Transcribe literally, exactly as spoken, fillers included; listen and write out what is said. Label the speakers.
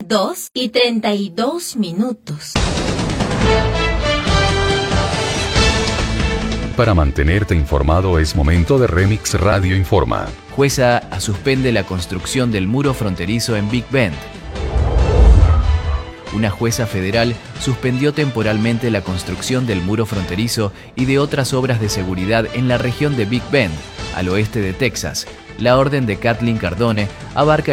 Speaker 1: dos y treinta y dos minutos.
Speaker 2: Para mantenerte informado es momento de Remix Radio Informa.
Speaker 3: Jueza suspende la construcción del muro fronterizo en Big Bend. Una jueza federal suspendió temporalmente la construcción del muro fronterizo y de otras obras de seguridad en la región de Big Bend, al oeste de Texas. La orden de Kathleen Cardone abarca